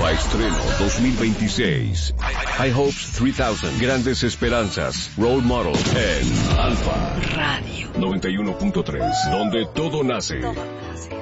Alfa Estreno 2026. High Hopes 3000. Grandes esperanzas. Role Model en Alfa Radio 91.3, donde todo nace.